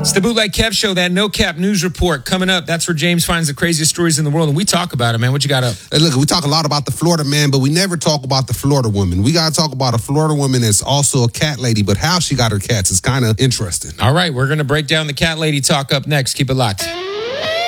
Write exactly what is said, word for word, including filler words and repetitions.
It's the Bootleg Kev Show, that No Cap News Report coming up. That's where James finds the craziest stories in the world, and we talk about it, man. What you got up? Hey, look, we talk a lot about the Florida man, but we never talk about the Florida woman. We got to talk about a Florida woman that's also a cat lady, but how she got her cats is kind of interesting. All right, we're going to break down the cat lady talk up next. Keep it locked.